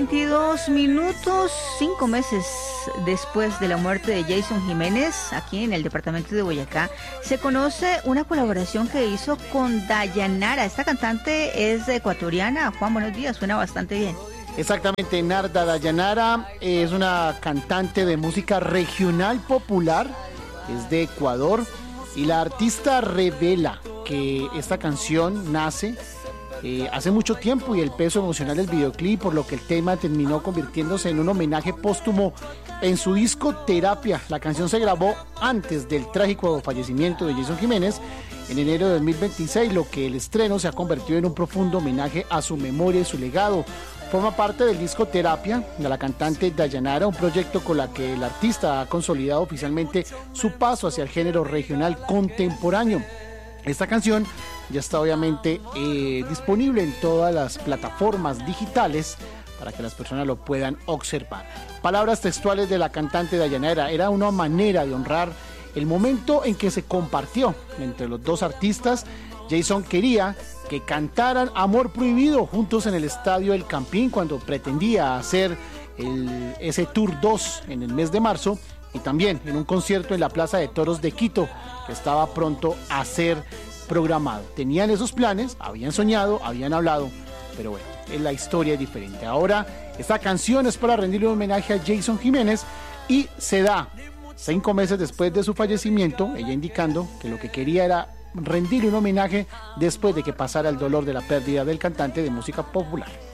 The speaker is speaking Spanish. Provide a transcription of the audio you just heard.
8:22, 5 meses después de la muerte de Jason Jiménez, aquí en el departamento de Boyacá, se conoce una colaboración que hizo con Dayanara. Esta cantante es ecuatoriana. Juan, buenos días, suena bastante bien. Exactamente, Narda Dayanara es una cantante de música regional popular, es de Ecuador, y la artista revela que esta canción nace hace mucho tiempo y el peso emocional del videoclip, por lo que el tema terminó convirtiéndose en un homenaje póstumo en su disco Terapia. La canción se grabó antes del trágico fallecimiento de Jason Jiménez en enero de 2026, lo que el estreno se ha convertido en un profundo homenaje a su memoria y su legado. Forma parte del disco Terapia de la cantante Dayanara, un proyecto con la que el artista ha consolidado oficialmente su paso hacia el género regional contemporáneo. Esta canción ya está obviamente disponible en todas las plataformas digitales para que las personas lo puedan observar. Palabras textuales de la cantante Dayanara: era una manera de honrar el momento en que se compartió entre los dos artistas. Jason quería que cantaran Amor Prohibido juntos en el estadio El Campín cuando pretendía hacer ese Tour 2 en el mes de marzo, y también en un concierto en la Plaza de Toros de Quito que estaba pronto a ser programado. Tenían esos planes, habían soñado, habían hablado, pero bueno, la historia es diferente. Ahora esta canción es para rendirle un homenaje a Jason Jiménez y se da 5 meses después de su fallecimiento, ella indicando que lo que quería era rendirle un homenaje después de que pasara el dolor de la pérdida del cantante de música popular.